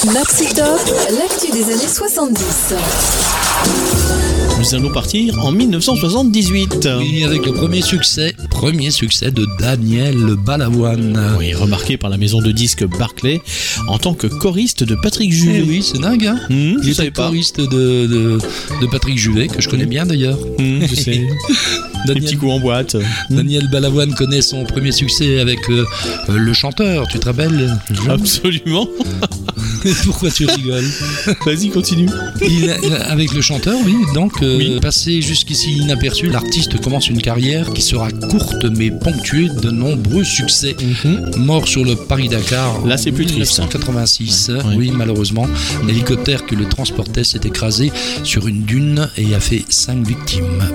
Maxi Top, l'actu des années 70. Nous allons partir en 1978. Oui, avec le premier succès de Daniel Balavoine. Oui, remarqué par la maison de disques Barclay en tant que choriste de Patrick Juvet. Oui, c'est dingue, hein. Je Il savais était pas. choriste de Patrick Juvet, que je connais bien d'ailleurs. Je sais. Des petits coups en boîte. Daniel Balavoine connaît son premier succès avec Le Chanteur, tu te rappelles? Absolument. Pourquoi tu rigoles? Vas-y, continue. Avec Le Chanteur, oui, donc passé jusqu'ici inaperçu, l'artiste commence une carrière qui sera courte mais ponctuée de nombreux succès. Mort sur le Paris-Dakar Là, c'est en plus triste. 1986. Ouais. Oui, malheureusement, l'hélicoptère qui le transportait s'est écrasé sur une dune et a fait 5 victimes.